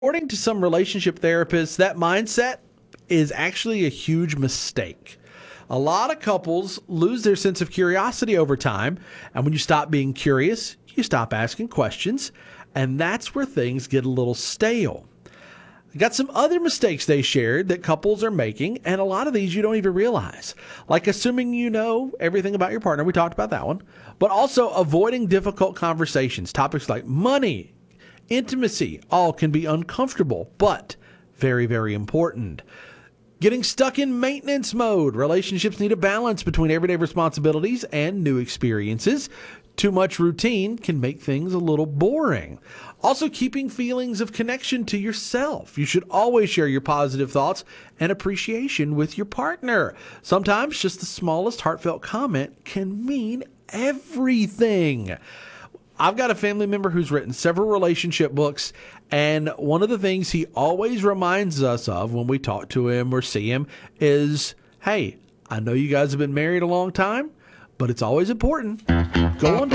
According to some relationship therapists, that mindset is actually a huge mistake. A lot of couples lose their sense of curiosity over time, and when you stop being curious, you stop asking questions, and that's where things get a little stale. I got some other mistakes they shared that couples are making, and a lot of these you don't even realize. Like assuming you know everything about your partner. We talked about that one. But also avoiding difficult conversations. Topics like money, intimacy, all can be uncomfortable, but very, very important. Getting stuck in maintenance mode. Relationships need a balance between everyday responsibilities and new experiences. Too much routine can make things a little boring. Also, keeping feelings of connection to yourself. You should always share your positive thoughts and appreciation with your partner. Sometimes just the smallest heartfelt comment can mean everything. I've got a family member who's written several relationship books, and one of the things he always reminds us of when we talk to him or see him is, hey, I know you guys have been married a long time, but it's always important. Go on